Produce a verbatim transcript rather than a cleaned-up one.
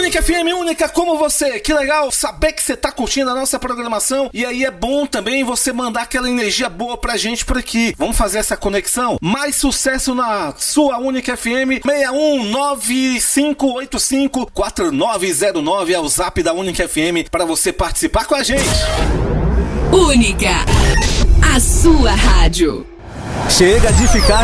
Única F M, única como você. Que legal saber que você tá curtindo a nossa programação. E aí é bom também você mandar aquela energia boa pra gente por aqui. Vamos fazer essa conexão? Mais sucesso na sua Única F M. seis um nove cinco oito cinco quatro nove zero nove é o zap da Única F M para você participar com a gente. Única, a sua rádio. Chega de ficar